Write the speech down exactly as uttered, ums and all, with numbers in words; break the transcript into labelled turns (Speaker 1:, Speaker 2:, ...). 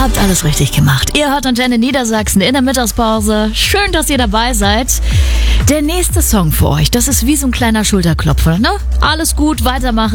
Speaker 1: habt alles richtig gemacht. Ihr hört Antenne Niedersachsen in der Mittagspause. Schön, dass ihr dabei seid. Der nächste Song für euch, das ist wie so ein kleiner Schulterklopfer, ne? Alles gut, weitermachen.